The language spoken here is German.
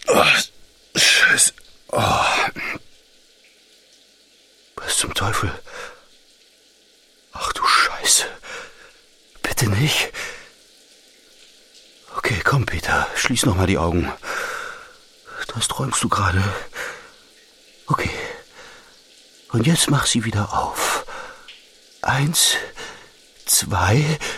Oh, Scheiße. Oh. Was zum Teufel? Ach du Scheiße. Bitte nicht. Okay, komm, Peter. Schließ noch mal die Augen. Das träumst du gerade. Okay. Und jetzt mach sie wieder auf. 1, 2...